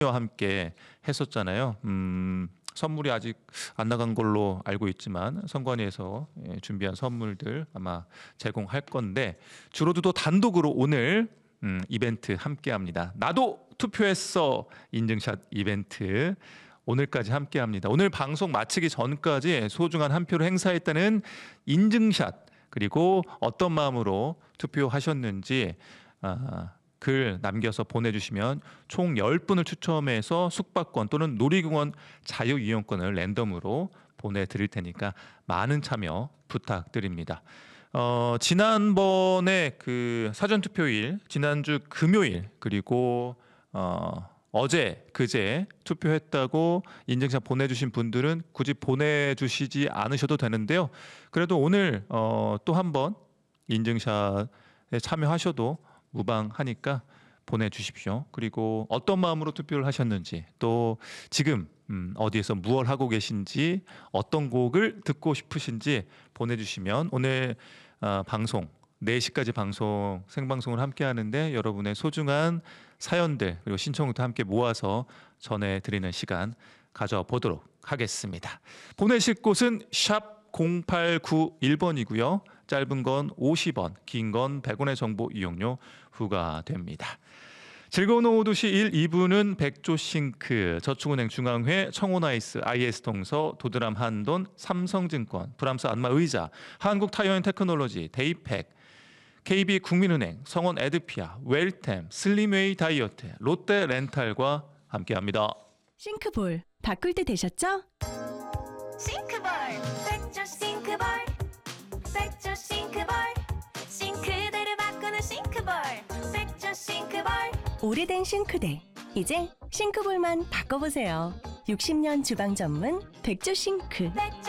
와 함께 했었잖아요. 선물이 아직 안 나간 걸로 알고 있지만 선관위에서 준비한 선물들 아마 제공할 건데 주로도 단독으로 오늘 이벤트 함께합니다. 나도 투표했어 인증샷 이벤트 오늘까지 함께합니다. 오늘 방송 마치기 전까지 소중한 한 표를 행사했다는 인증샷 그리고 어떤 마음으로 투표하셨는지 글 남겨서 보내주시면 총 10분을 추첨해서 숙박권 또는 놀이공원 자유이용권을 랜덤으로 보내드릴 테니까 많은 참여 부탁드립니다. 지난번에 그 사전투표일, 지난주 금요일, 그리고 어제, 그제 투표했다고 인증샷 보내주신 분들은 굳이 보내주시지 않으셔도 되는데요. 그래도 오늘 또 한 번 인증샷에 참여하셔도 무방하니까 보내주십시오. 그리고 어떤 마음으로 투표를 하셨는지 또 지금 어디에서 무얼 하고 계신지 어떤 곡을 듣고 싶으신지 보내주시면 오늘 방송 4시까지 방송 생방송을 함께 하는데 여러분의 소중한 사연들 그리고 신청도 함께 모아서 전해드리는 시간 가져보도록 하겠습니다. 보내실 곳은 샵 0891번이고요. 짧은 건 50원, 긴 건 100원의 정보 이용료 부과됩니다. 즐거운 오후 2시 1, 2부는 백조싱크, 저축은행 중앙회, 청호나이스, IS동서, 도드람 한돈, 삼성증권, 브람스 안마의자, 한국타이어앤테크놀로지, 데이팩, KB국민은행, 성원 에드피아, 웰템, 슬림웨이 다이어트, 롯데렌탈과 함께합니다. 싱크볼 바꿀 때 되셨죠? 싱크볼 백조 싱크볼 백조 싱크볼 싱크대를 바꾸는 싱크볼 백조 싱크볼 오래된 싱크대 이제 싱크볼만 바꿔보세요. 60년 주방 전문 백조 싱크. 백조